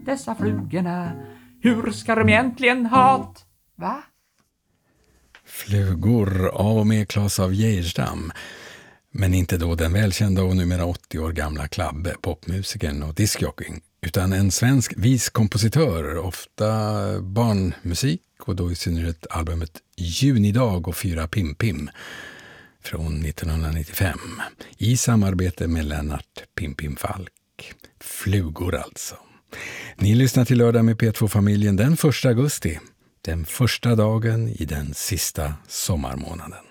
dessa flugorna? Hur ska de egentligen ha det? Va? Flugor av och med Claes av Geijerstam. Men inte då den välkända och numera 80 år gamla Klabbe, popmusikern och diskjocking, utan en svensk viskompositör, ofta barnmusik och då i synnerhet albumet Junidag och 4 Pim Pim från 1995 i samarbete med Lennart Pim Pim Falk. Flugor alltså. Ni lyssnar till Lördag med P2-familjen den 1 augusti, den första dagen i den sista sommarmånaden.